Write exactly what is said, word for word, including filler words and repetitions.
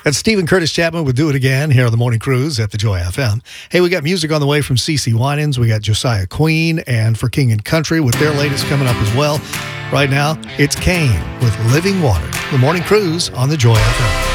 That's Stephen Curtis Chapman with Do It Again here on the Morning Cruise at the Joy F M. Hey, we got music on the way from CeCe Winans. We got Josiah Queen and For King and Country with their latest coming up as well. Right now, it's Kane with Living Water. The Morning Cruise on the Joy F M.